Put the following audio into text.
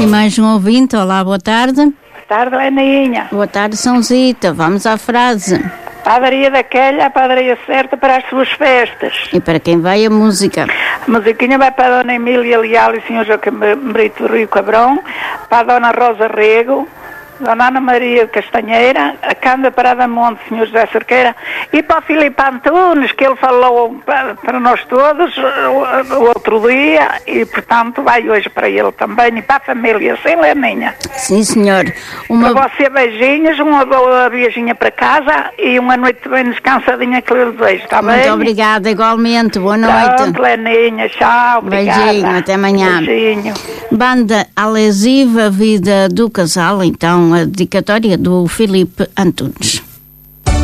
E mais um ouvinte. Olá, boa tarde. Boa tarde, Leninha. Boa tarde, São Zita. Vamos à frase. Padaria daquela, a padaria certa para as suas festas. E para quem vai a música? A musiquinha vai para a Dona Emília Leal e o Sr. Joaquim Brito do Rio Cabrão, para a Dona Rosa Rego, Dona Ana Maria Castanheira, a Cândida Parada Monte, Sr. José Cerqueira, e para o Filipe Antunes, que ele falou para nós todos o outro dia, e portanto vai hoje para ele também, e para a família, sem Leninha. Sim, senhor. Para você, beijinhos, uma boa viaginha para casa e uma noite bem descansadinha que eu desejo, está bem? Muito obrigada, igualmente. Boa noite. Pronto, Leninha, tchau, obrigada. Beijinho, até amanhã. Beijinho. Banda Alesiva, Vida do Casal, então a dedicatória do Filipe Antunes.